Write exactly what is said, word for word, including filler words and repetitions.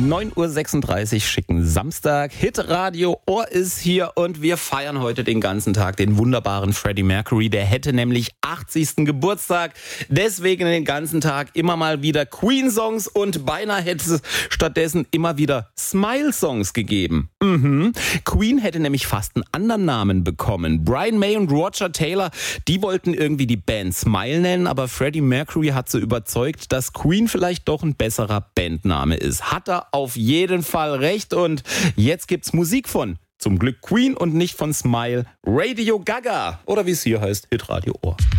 neun Uhr sechsunddreißig, schicken Samstag. Hitradio Ohr ist hier und wir feiern heute den ganzen Tag den wunderbaren Freddie Mercury. Der hätte nämlich achtzigsten Geburtstag. Deswegen den ganzen Tag immer mal wieder Queen-Songs und beinahe hätte es stattdessen immer wieder Smile-Songs gegeben. Mhm. Queen hätte nämlich fast einen anderen Namen bekommen. Brian May und Roger Taylor, die wollten irgendwie die Band Smile nennen, aber Freddie Mercury hat so überzeugt, dass Queen vielleicht doch ein besserer Bandname ist. Hat er auf jeden Fall recht und jetzt gibt's Musik von, zum Glück Queen und nicht von Smile, Radio Gaga oder wie es hier heißt, Hitradio Ohr.